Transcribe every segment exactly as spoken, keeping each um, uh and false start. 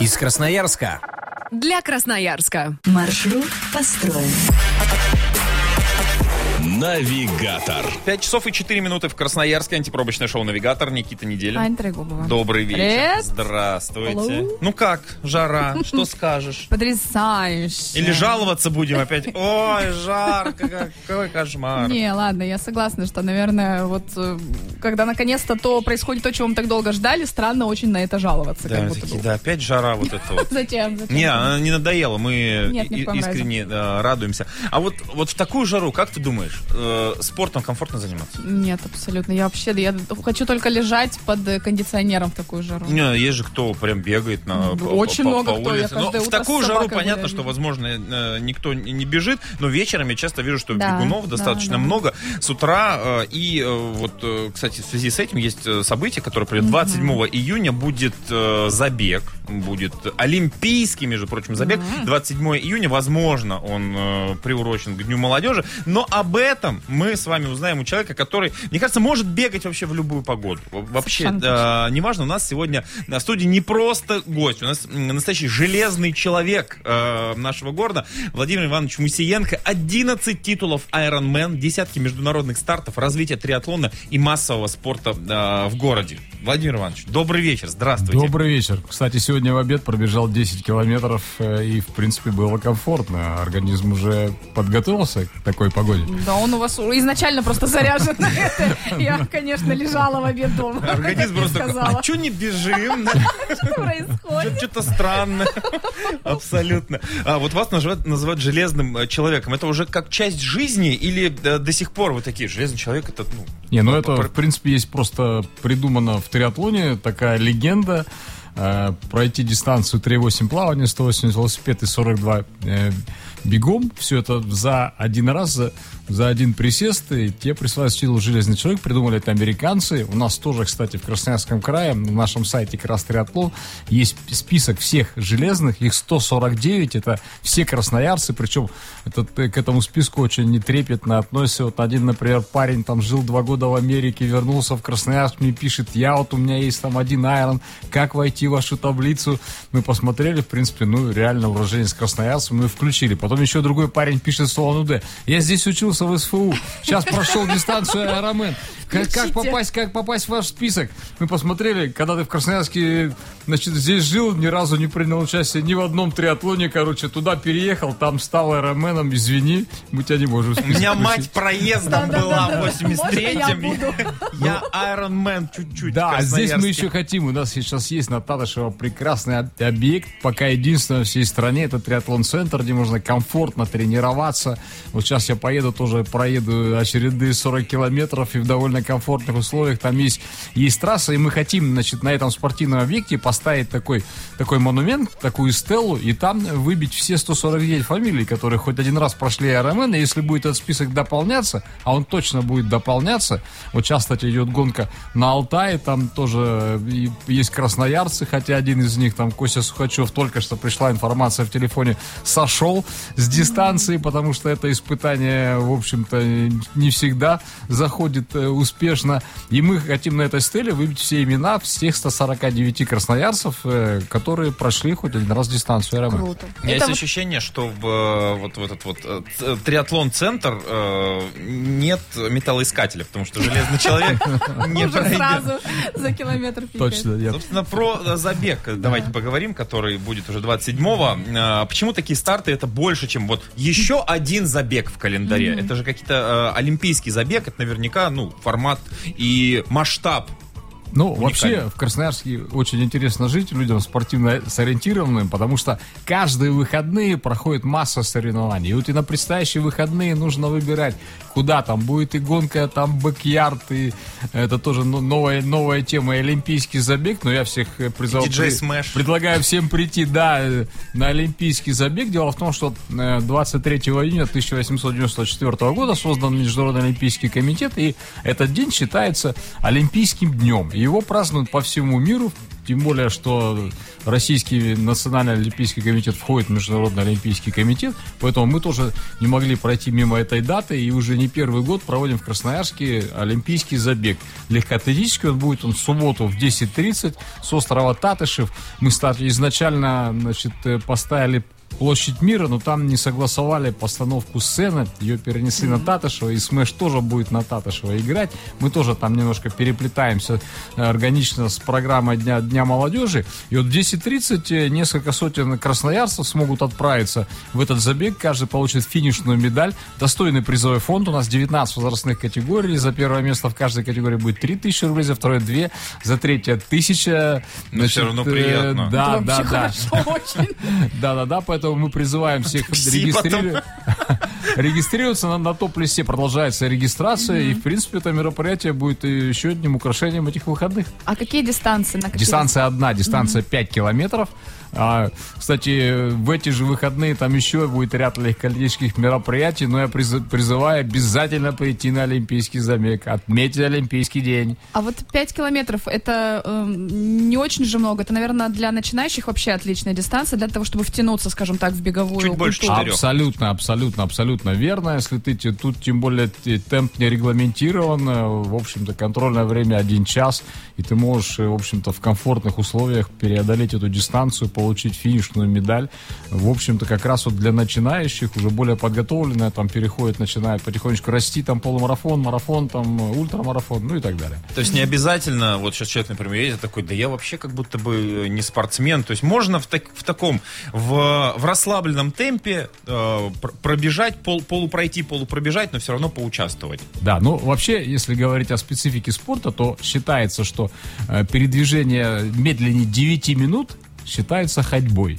Из Красноярска. Для Красноярска. Маршрут построен. Навигатор. Пять часов и четыре минуты в Красноярске. Антипробочное шоу «Навигатор». Никита Неделин. Ань Трегубова. Добрый вечер. Привет. Здравствуйте. Hello. Ну как, жара? Что скажешь? Потрясающе. Или жаловаться будем опять? Ой, жарко, какой кошмар. Не, ладно, я согласна, что, наверное, вот э, когда наконец-то то происходит то, чего мы так долго ждали, странно очень на это жаловаться. Да, как будто такие, бы. да, опять жара вот это вот. Зачем? Зачем? Не, она не надоела, мы Нет, ни в и- коем искренне э, радуемся. А вот, вот в такую жару, как ты думаешь, э, спортом комфортно заниматься? Нет, абсолютно. Я вообще я хочу только лежать под э, кондиционером в такую жару. Не, есть же кто прям бегает на, по, Очень по- много по кто, я улице. Но каждое в утро такую с жару собакой понятно, гуляю. что, возможно, э, никто не не бежит, но вечером я часто вижу, что Да, бегунов да, достаточно да. много. С утра, э, и э, вот, э, кстати, в связи с этим есть э, событие, которое придет двадцать седьмого июня, будет э, забег, будет олимпийский, между прочим, забег. двадцать седьмого июня, возможно, он э, приурочен к Дню молодежи, но об этом мы с вами узнаем у человека, который, мне кажется, может бегать вообще в любую погоду. Вообще, э, неважно, у нас сегодня на студии не просто гость, у нас настоящий железный человек э, нашего города, Владимир Иванович Мусиенко. одиннадцать титулов Ironman, десятки международных стартов, развитие триатлона и массового спорта э, в городе. Владимир Иванович, добрый вечер, здравствуйте. Добрый вечер. Кстати, сегодня в обед пробежал десять километров, э, и, в принципе, было комфортно. Организм уже подготовился к такой погоде. Да, он у вас изначально просто заряжен на это. Я, конечно, лежала в обед дома. Организм просто такой, сказала. а что не бежим? Что происходит? Что-то странное. Абсолютно. А вот вас называют, называют железным э, человеком. Это уже как часть жизни или э, до сих пор вы такие, железный человек, это, ну... Не, ну это, про- в принципе, есть просто придумано в триатлоне такая легенда. Э, пройти дистанцию три восемь плавания, сто восемьдесят велосипед и сорок два э, бегом. Все это за один раз, за, за один присест. И те присылают титул «Железный человек». Придумали это американцы. У нас тоже, кстати, в Красноярском крае, на нашем сайте «Крас Триатлон» есть список всех железных. Их сто сорок девять. Это все красноярцы. Причем этот, к этому списку очень нетрепетно относятся. Вот один, например, парень там жил два года в Америке, вернулся в Красноярск, мне пишет: я вот, у меня есть там один айрон, как войти в вашу таблицу? Мы посмотрели, в принципе, ну, реально уроженец Красноярска, мы включили. Потом еще другой парень пишет с Улан-Удэ: я здесь учился в СФУ, сейчас прошел дистанцию Ironman. Как, как попасть, как попасть в ваш список? Мы посмотрели, когда ты в Красноярске, значит, здесь жил, ни разу не принял участие ни в одном триатлоне, короче, туда переехал, там стал айронменом, извини, мы тебя не можем в У список меня включить. мать проездом была в восемьдесят третьем. Можно я буду? Я Ironman чуть-чуть. Да, а здесь мы красноярский. еще хотим. У нас сейчас есть на Татышево прекрасный об- объект. Пока единственный во всей стране. Это триатлон-центр, где можно комфортно тренироваться. Вот сейчас я поеду, тоже проеду очередные сорок километров и в довольно комфортных условиях. Там есть, есть трасса, и мы хотим, значит, на этом спортивном объекте поставить такой, такой монумент, такую стелу, и там выбить все сто сорок девять фамилий, которые хоть один раз прошли Ironman. И если будет этот список дополняться, а он точно будет дополняться, вот сейчас, кстати, идет гонка на Алтае, там тоже и есть красноярцы, хотя один из них, там, Костя Сухачев, только что пришла информация в телефоне, сошел с дистанции, потому что это испытание, в общем-то, не всегда заходит э, успешно. И мы хотим на этой стеле выбить все имена всех ста сорока девяти красноярцев, э, которые прошли хоть один раз дистанцию Ironman. Круто. У меня Это есть вот- ощущение, что в, э, вот в этот вот э, ц- триатлон-центр э, нет металлоискателя, потому что железный человек не уже пройдет. сразу за километр пикает. Точно, нет. Собственно, про э, забег давайте поговорим, который будет уже двадцать седьмого. Э, Почему такие старты это больше, чем вот еще один забег в календаре? Это же какие-то э, олимпийский забег, это наверняка, ну, формат и масштаб. Ну, Уникально. вообще, в Красноярске очень интересно жить людям спортивно сориентированным, потому что каждые выходные проходит масса соревнований. И вот и на предстоящие выходные нужно выбирать, куда там будет и гонка, там бэк-ярд, и это тоже ну, новая, новая тема, олимпийский забег, но я всех э, призывал, диджей при- Смэш. предлагаю всем прийти, да, э, на олимпийский забег. Дело в том, что э, двадцать третьего июня тысяча восемьсот девяносто четвёртого года создан Международный олимпийский комитет, и этот день считается олимпийским днем. И Его празднуют по всему миру, тем более, что Российский национальный олимпийский комитет входит в Международный олимпийский комитет, поэтому мы тоже не могли пройти мимо этой даты, и уже не первый год проводим в Красноярске олимпийский забег. Легкоатлетический он будет он в субботу в десять тридцать с острова Татышев. Мы, кстати, изначально, значит, поставили Площадь Мира, но там не согласовали постановку сцены, ее перенесли mm-hmm. на Татышево, и Смэш тоже будет на Татышево играть. Мы тоже там немножко переплетаемся органично с программой Дня, Дня молодежи. И вот в десять тридцать несколько сотен красноярцев смогут отправиться в этот забег, каждый получит финишную медаль, достойный призовой фонд. У нас девятнадцать возрастных категорий, за первое место в каждой категории будет три тысячи рублей, за второе две, за третье тысяча. Но все равно приятно. Да, это да, да. Да, да, да, поэтому мы призываем всех регистри... регистрироваться на, на топ-листе. Продолжается регистрация, mm-hmm. и, в принципе, это мероприятие будет еще одним украшением этих выходных. А какие дистанции? На какие? Дистанция одна, дистанция mm-hmm. пять километров. А, кстати, в эти же выходные там еще будет ряд легкоатлетических мероприятий, но я приз- призываю обязательно прийти на Олимпийский забег, отметить Олимпийский день. А вот пять километров, это э, не очень же много. Это, наверное, для начинающих вообще отличная дистанция, для того, чтобы втянуться, скажем так, в беговую Чуть больше культуру. четырех. Абсолютно, абсолютно, абсолютно верно. Если ты тут, тем более, темп не регламентирован, в общем-то, контрольное время один час, и ты можешь, в общем-то, в комфортных условиях преодолеть эту дистанцию, получить финишную медаль. В общем-то, как раз вот для начинающих, уже более подготовленные, там переходят, начинают потихонечку расти, там полумарафон, марафон, там ультрамарафон, ну и так далее. То есть не обязательно, вот сейчас человек, например, едет такой, да я вообще как будто бы не спортсмен. То есть можно в, так, в таком, в, в расслабленном темпе э, пробежать, пол, полупройти, полупробежать, но все равно поучаствовать. Да, ну вообще, если говорить о специфике спорта, то считается, что э, передвижение медленнее девяти минут считается ходьбой.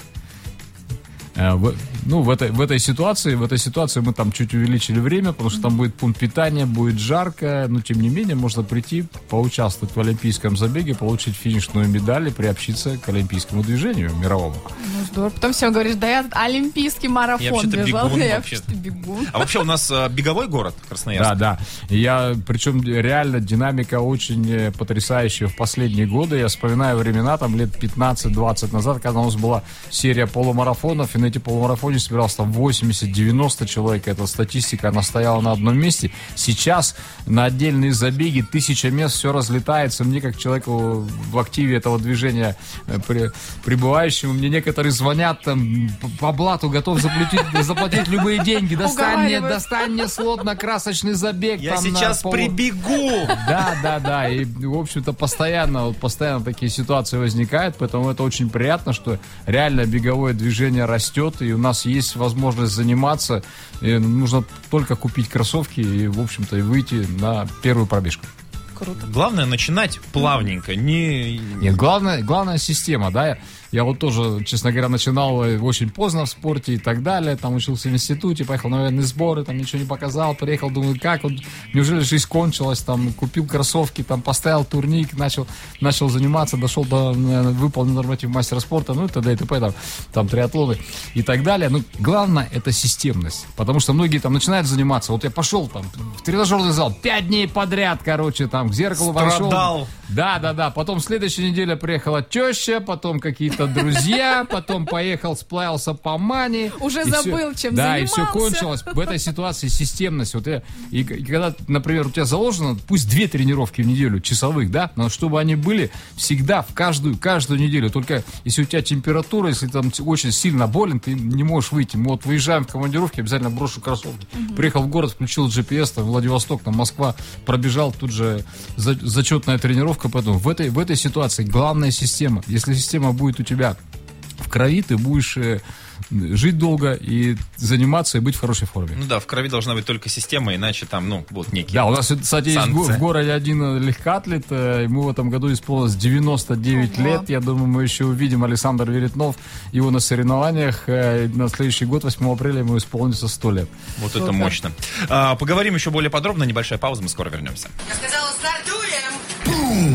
В, ну, в этой, в этой ситуации, в этой ситуации мы там чуть увеличили время, потому что там будет пункт питания, будет жарко, но тем не менее можно прийти, поучаствовать в олимпийском забеге, получить финишную медаль и приобщиться к олимпийскому движению мировому. Ну, здорово. Потом все говоришь, да я олимпийский марафон я бежал, бегун, я вообще-то. вообще-то бегун. А вообще у нас а, беговой город Красноярск? Да, да. И я, причем реально динамика очень потрясающая в последние годы. Я вспоминаю времена, там лет пятнадцать-двадцать назад, когда у нас была серия полумарафонов, и на эти полумарафоне собиралось там восемьдесят-девяносто человек. Эта статистика, она стояла на одном месте. Сейчас на отдельные забеги тысяча мест, все разлетается. Мне, как человеку в активе этого движения при, пребывающему, мне некоторые звонят там по блату, готов заплатить, заплатить любые деньги. Достань мне, достань мне слот на красочный забег. Я там сейчас пол... прибегу! Да, да, да. И, в общем-то, постоянно, вот, постоянно такие ситуации возникают, поэтому это очень приятно, что реально беговое движение растет, и у нас есть возможность заниматься. И нужно только купить кроссовки и, в общем-то, и выйти на первую пробежку. Круто. Главное начинать плавненько. Не... Нет, главное, главная система, да. Я, я вот тоже, честно говоря, начинал очень поздно в спорте и так далее. Там учился в институте, поехал на военные сборы, там ничего не показал, приехал, думаю, как, вот, неужели жизнь кончилась, там, купил кроссовки, там, поставил турник, начал, начал заниматься, дошел до, выполнил норматив мастера спорта, ну и т.д. и т.п. Там, там триатлоны и так далее. Но главное, это системность, потому что многие там начинают заниматься. Вот я пошел там в тренажерный зал пять дней подряд, короче, там, к зеркалу пошел. Страдал. Да, да, да. Потом следующая неделя приехала теща, потом какие-то друзья, потом поехал, сплавился по Мане. Уже забыл, чем да, занимался. Да, и все кончилось. В этой ситуации системность. Вот я, и, и когда, например, у тебя заложено, пусть две тренировки в неделю, часовых, да, но чтобы они были всегда, в каждую, каждую неделю. Только если у тебя температура, если там очень сильно болен, ты не можешь выйти. Мы вот выезжаем в командировке, обязательно брошу кроссовки. Угу. Приехал в город, включил джи пи эс, там, Владивосток, там, Москва, пробежал, тут же за, зачетная тренировка. Поэтому в этой, в этой ситуации главная система. Если система будет у тебя в крови, ты будешь э, жить долго и заниматься, и быть в хорошей форме. Ну да, в крови должна быть только система, иначе там, ну, вот некие Да, у нас, кстати, есть санкции. В городе один легкоатлет, ему в этом году исполнилось девяносто девять Ого. лет. Я думаю, мы еще увидим Александр Веретнов, его на соревнованиях. На следующий год, восьмого апреля, ему исполнится сто лет. Вот Супер. Это мощно. А, поговорим еще более подробно, небольшая пауза, мы скоро вернемся. Я сказала, старт!